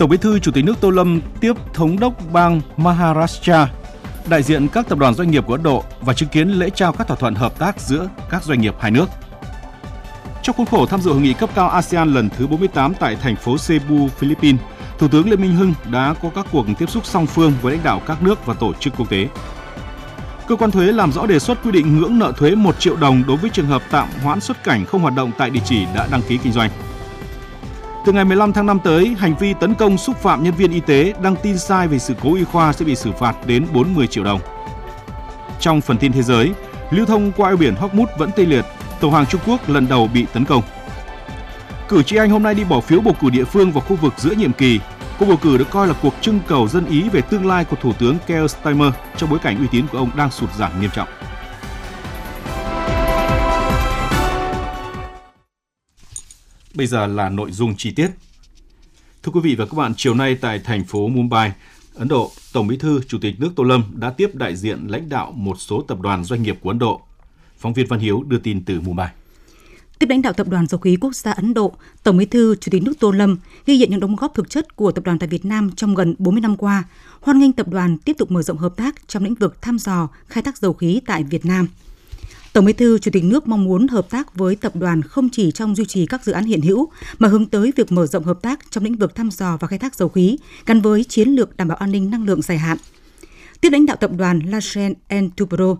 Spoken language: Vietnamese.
Tổng Bí thư Chủ tịch nước Tô Lâm tiếp Thống đốc bang Maharashtra, đại diện các tập đoàn doanh nghiệp của Ấn Độ và chứng kiến lễ trao các thỏa thuận hợp tác giữa các doanh nghiệp hai nước. Trong khuôn khổ tham dự hội nghị cấp cao ASEAN lần thứ 48 tại thành phố Cebu, Philippines, Thủ tướng Lê Minh Hưng đã có các cuộc tiếp xúc song phương với lãnh đạo các nước và tổ chức quốc tế. Cơ quan thuế làm rõ đề xuất quy định ngưỡng nợ thuế 1 triệu đồng đối với trường hợp tạm hoãn xuất cảnh không hoạt động tại địa chỉ đã đăng ký kinh doanh. Từ ngày 15 tháng 5 tới, hành vi tấn công xúc phạm nhân viên y tế đăng tin sai về sự cố y khoa sẽ bị xử phạt đến 40 triệu đồng. Trong phần tin thế giới, lưu thông qua eo biển Hormuz vẫn tê liệt, tàu hàng Trung Quốc lần đầu bị tấn công. Cử tri Anh hôm nay đi bỏ phiếu bầu cử địa phương vào khu vực giữa nhiệm kỳ. Cuộc bầu cử được coi là cuộc trưng cầu dân Ý về tương lai của Thủ tướng Keir Starmer trong bối cảnh uy tín của ông đang sụt giảm nghiêm trọng. Bây giờ là nội dung chi tiết. Thưa quý vị và các bạn, chiều nay tại thành phố Mumbai, Ấn Độ, Tổng Bí thư Chủ tịch nước Tô Lâm đã tiếp đại diện lãnh đạo một số tập đoàn doanh nghiệp của Ấn Độ. Phóng viên Văn Hiếu đưa tin từ Mumbai. Tiếp lãnh đạo Tập đoàn Dầu khí Quốc gia Ấn Độ, Tổng Bí thư Chủ tịch nước Tô Lâm ghi nhận những đóng góp thực chất của tập đoàn tại Việt Nam trong gần 40 năm qua, hoan nghênh tập đoàn tiếp tục mở rộng hợp tác trong lĩnh vực thăm dò, khai thác dầu khí tại Việt Nam. Tổng Bí thư Chủ tịch nước mong muốn hợp tác với tập đoàn không chỉ trong duy trì các dự án hiện hữu mà hướng tới việc mở rộng hợp tác trong lĩnh vực thăm dò và khai thác dầu khí gắn với chiến lược đảm bảo an ninh năng lượng dài hạn. Tiếp lãnh đạo tập đoàn Larsen & Toubro,